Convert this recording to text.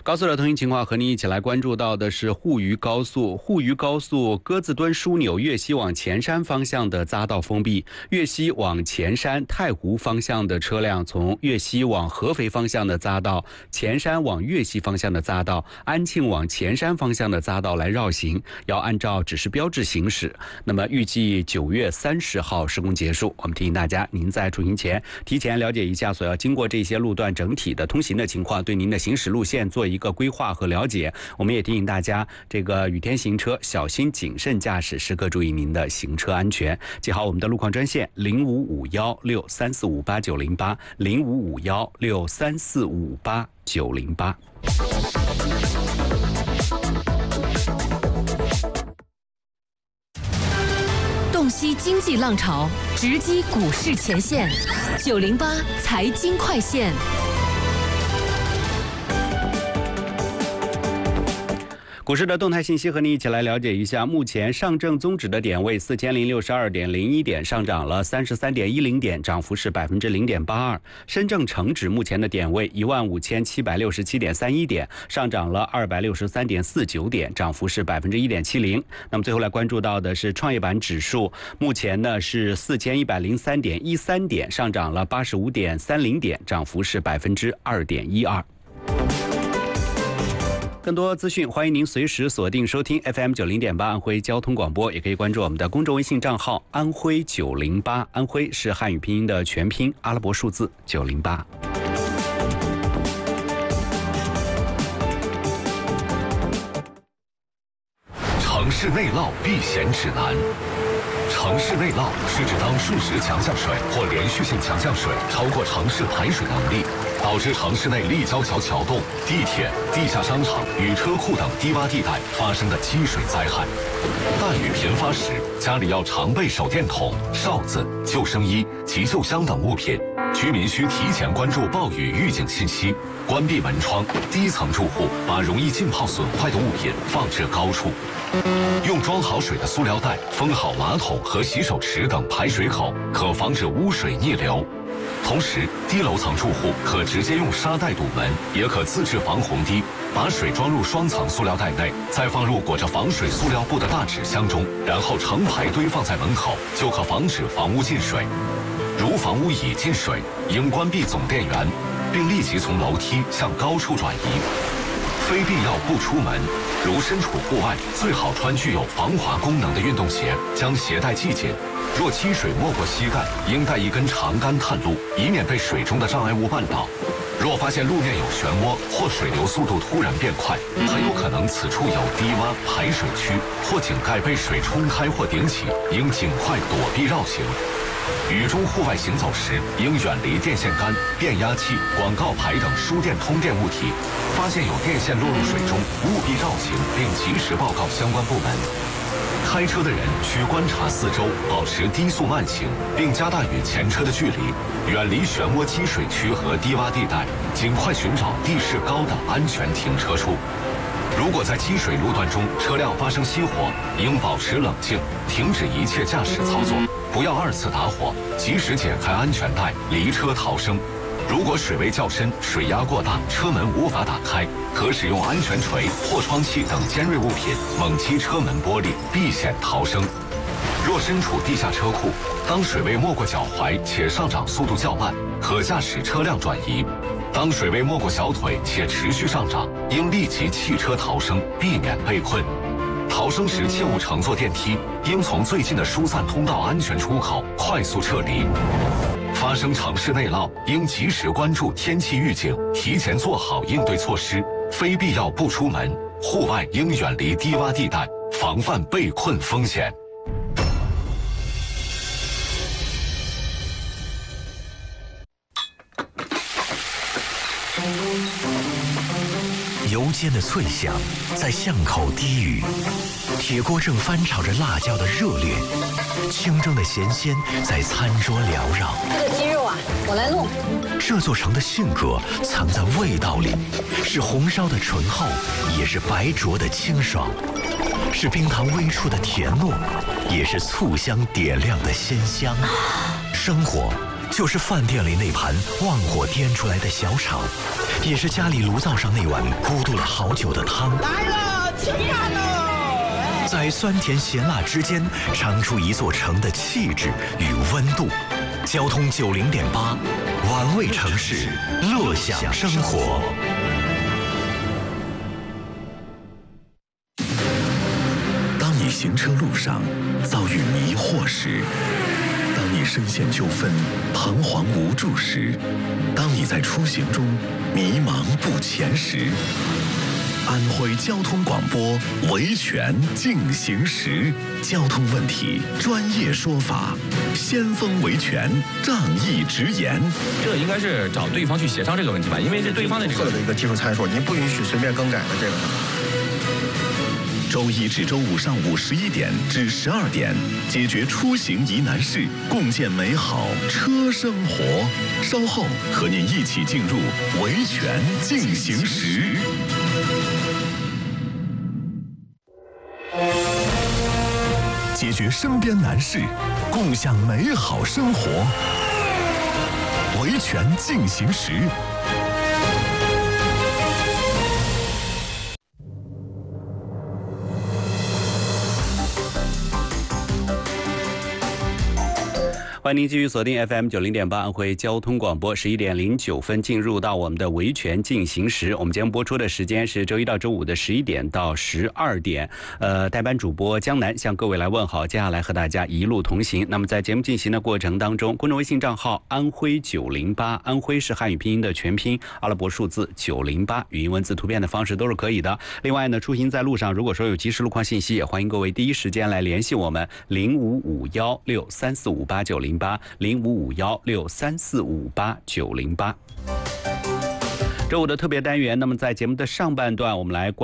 高速的通行情况，和您一起来关注到的是沪渝高速。沪渝高速鸽子墩枢纽粤西往前山方向的匝道封闭，粤西往前山太湖方向的车辆从粤西往合肥方向的匝道、前山往粤西方向的匝道、安庆往前山方向的匝道来绕行，要按照指示标志行驶。那么预计9月30号施工结束。我们提醒大家，您在出行前提前了解一下所要经过这些路段整体的通行的情况，对您的行驶路线做一个规划和了解。我们也提醒大家，这个雨天行车小心谨慎驾驶，时刻注意您的行车安全。记好我们的路况专线055163458908，055163458908。 洞悉经济浪潮，直击股市前线，908财经快线。 股市的动态信息和您一起来了解一下。目前上证综指的点位4062.01点，上涨了33.10点，涨幅是0.82%。深证成指目前的点位15767.31点，上涨了263.49点，涨幅是1.70%。那么最后来关注到的是创业板指数，目前呢是4103.13点，上涨了85.30点，涨幅是2.12%。更多资讯，欢迎您随时锁定收听 FM 90.8安徽交通广播，也可以关注我们的公众微信账号安徽908，安徽是汉语拼音的全拼，阿拉伯数字908。 城市内涝避险指南。城市内涝是指当瞬时强降水或连续性强降水超过城市排水能力，导致城市内立交桥桥洞、地铁、地下商场与车库等低洼地带发生的积水灾害。大雨频发时，家里要常备手电筒、哨子、救生衣、急救箱等物品。居民需提前关注暴雨预警信息，关闭门窗。低层住户把容易浸泡损坏的物品放置高处。用装好水的塑料袋封好马桶和洗手池等排水口，可防止污水逆流。同时，低楼层住户可直接用沙袋堵门，也可自制防洪堤，把水装入双层塑料袋内，再放入裹着防水塑料布的大纸箱中，然后成排堆放在门口，就可防止房屋进水。如房屋已进水，应关闭总电源，并立即从楼梯向高处转移。非必要不出门，如身处户外，最好穿具有防滑功能的运动鞋，将鞋带系紧。若积水没过膝盖，应带一根长杆探路，以免被水中的障碍物绊倒。若发现路面有漩涡或水流速度突然变快，很有可能此处有低洼排水区或井盖被水冲开或顶起，应尽快躲避绕行。雨中户外行走时，应远离电线杆、变压器、广告牌等输电通电物体。发现有电线落入水中，务必绕行并及时报告相关部门。开车的人需观察四周，保持低速慢行，并加大与前车的距离，远离漩涡积水区和低洼地带，尽快寻找地势高的安全停车处。如果在积水路段中车辆发生熄火，应保持冷静，停止一切驾驶操作，不要二次打火，及时解开安全带，离车逃生。如果水位较深，水压过大，车门无法打开，可使用安全锤、破窗器等尖锐物品猛击车门玻璃，避险逃生。若身处地下车库，当水位没过脚踝且上涨速度较慢，可驾驶车辆转移。当水位没过小腿且持续上涨，应立即弃车逃生，避免被困。逃生时切勿乘坐电梯，应从最近的疏散通道安全出口快速撤离。发生城市内涝，应及时关注天气预警，提前做好应对措施，非必要不出门。户外应远离低洼地带，防范被困风险。 油煎的脆响在巷口低语，铁锅正翻炒着辣椒的热烈，清蒸的咸鲜在餐桌缭绕。 这个鸡肉啊，我来弄。 这座城的性格藏在味道里，是红烧的醇厚，也是白灼的清爽，是冰糖微触的甜糯，也是醋香点亮的鲜香。生活就是饭店里那盘旺火颠出来的小炒，也是家里炉灶上那碗咕嘟了好久的汤。 来了，吃饭喽！ 在酸甜咸辣之间，尝出一座城的气质与温度。交通90.8，玩味城市，乐享生活。 当你行车路上遭遇迷惑时，当你深陷纠纷、彷徨无助时，当你在出行中迷茫不前时，安徽交通广播维权进行时，交通问题专业说法，先锋维权，仗义直言。 这应该是找对方去协商这个问题吧，因为是对方的这个一个技术参数，您不允许随便更改的这个。 周一至周五上午11点至12点，解决出行疑难事，共建美好车生活。稍后和您一起进入维权进行时。解决身边难事，共享美好生活。维权进行时。 欢迎您继续锁定 FM 90.8安徽交通广播，11点09分进入到我们的维权进行时。我们节目播出的时间是周一到周五的11点到12点。代班主播江南向各位来问好，接下来和大家一路同行。那么在节目进行的过程当中，公众微信账号安徽908，安徽是汉语拼音的全拼，阿拉伯数字908，语音文字图片的方式都是可以的。另外呢，出行在路上，如果说有及时路况信息，也欢迎各位第一时间来联系我们055163458908，055163458908。周五的特别单元，那么在节目的上半段，我们来关